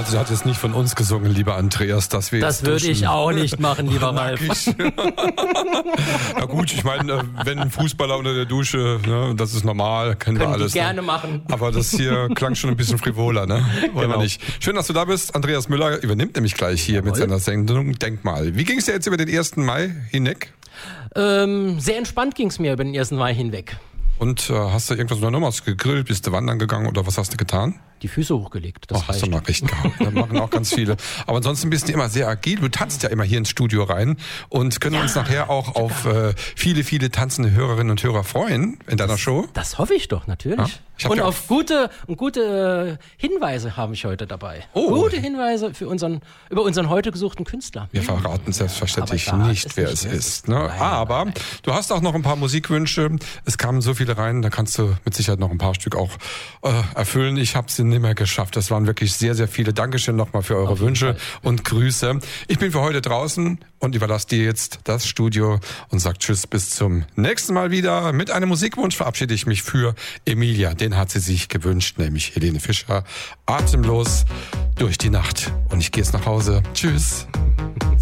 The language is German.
sie hat jetzt nicht von uns gesungen, lieber Andreas, dass wir Das würde ich auch nicht machen, lieber Ralf. Na gut, ich meine, wenn ein Fußballer unter der Dusche, ne, das ist normal, können wir alles. Die gerne machen. Aber das hier klang schon ein bisschen frivoler, ne? Wollen wir Genau. nicht. Schön, dass du da bist. Andreas Müller übernimmt nämlich gleich hier mit seiner Sendung Denkmal. Wie ging es dir jetzt über den 1. Mai hinweg? Sehr entspannt ging es mir über den 1. Mai hinweg. Und hast du irgendwas unternommen? Hast du gegrillt? Bist du wandern gegangen oder was hast du getan? Die Füße hochgelegt, das Hast reicht. du mal recht gehabt. Das machen auch ganz viele. Aber ansonsten bist du immer sehr agil. Du tanzt ja immer hier ins Studio rein und können uns nachher auch auf viele, viele tanzende Hörerinnen und Hörer freuen in deiner Show. Das hoffe ich doch, natürlich. Ja, Und auf gute Hinweise habe ich heute dabei. Oh. Gute Hinweise über unseren heute gesuchten Künstler. Wir verraten selbstverständlich Aber ich verrate nicht, es wer nicht, es ne? ist. Ne? Nein, Aber nein. du hast auch noch ein paar Musikwünsche. Es kamen so viele rein, da kannst du mit Sicherheit noch ein paar Stück auch erfüllen. Ich habe sie nicht mehr geschafft. Das waren wirklich sehr, sehr viele. Dankeschön nochmal für eure Wünsche und Grüße. Ich bin für heute draußen und überlasse dir jetzt das Studio und sag Tschüss, bis zum nächsten Mal wieder. Mit einem Musikwunsch verabschiede ich mich für Emilia. Den hat sie sich gewünscht, nämlich Helene Fischer. Atemlos durch die Nacht. Und ich gehe jetzt nach Hause. Tschüss.